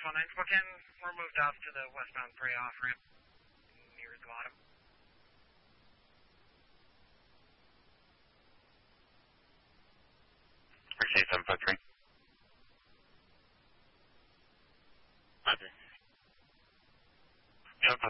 9's bookend. We're moved off to the westbound 3 off ramp near the bottom. RC 753. Roger.